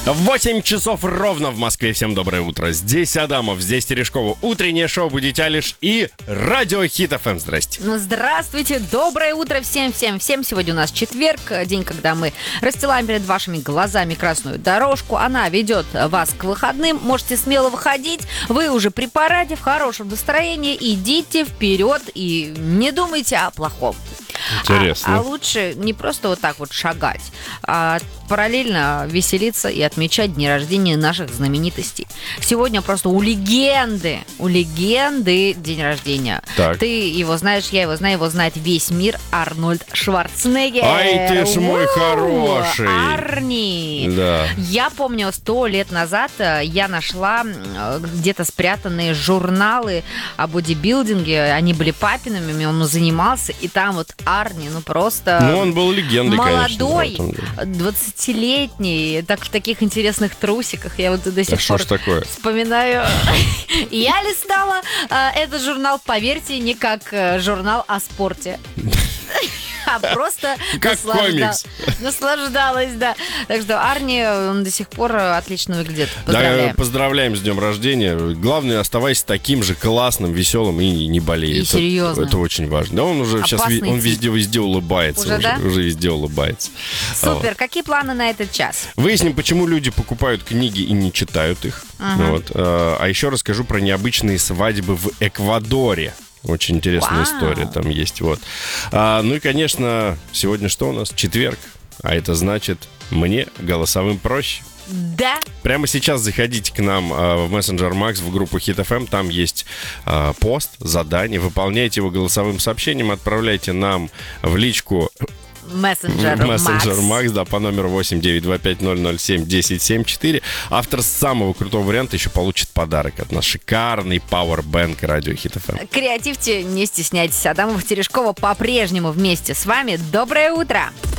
8 часов ровно в Москве. Всем доброе утро. Здесь Адамов, здесь Терешкова. Утреннее шоу «Будить Алиш» и радио Хит ФМ. Здрасте. Ну, здравствуйте, доброе утро всем. Сегодня у нас четверг, день, когда мы расстилаем перед вашими глазами красную дорожку. Она ведет вас к выходным. Можете смело выходить. Вы уже при параде, в хорошем настроении. Идите вперед и не думайте о плохом. Интересно. А лучше не просто вот так вот шагать, а параллельно веселиться и отмечать дни рождения наших знаменитостей. Сегодня просто у легенды день рождения. Так. Ты его знаешь, я его знаю, его знает весь мир. Арнольд Шварценеггер. Ай, ты ж мой хороший. Арни. Да. Я помню, 100 лет назад я нашла где-то спрятанные журналы о бодибилдинге. Они были папиными, он занимался, и там вот Арни, просто... Ну, он был легендой, молодой, конечно. 20-летний, так в таких интересных трусиках. Я вот до сих Что пор ж такое? вспоминаю. Я листала этот журнал, поверьте, не как журнал о спорте. А просто как комикс. Наслаждалась, да. Так что Арни, он до сих пор отлично выглядит. Поздравляем. Да, поздравляем с днем рождения. Главное, оставайся таким же классным, веселым и не болей. И серьезным. Это очень важно. Да, он уже Опасный сейчас он тип. везде улыбается. Уже, да? Уже везде улыбается. Супер. Вот. Какие планы на этот час? Выясним, почему люди покупают книги и не читают их. Вот. А еще расскажу про необычные свадьбы в Эквадоре. Очень интересная история там есть. Вот. Ну и, конечно, сегодня что у нас? Четверг. А это значит, мне голосовым проще. Да. Прямо сейчас заходите к нам в Messenger Max, в группу Hit FM. Там есть пост, задание. Выполняйте его голосовым сообщением. Отправляйте нам в личку... Мессенджер Max, да, по номеру 89250071074. Автор самого крутого варианта еще получит подарок от нас. Шикарный пауэрбэнк радио Hit FM. Креативьте, не стесняйтесь. Адамов, Терешкова по-прежнему вместе с вами. Доброе утро!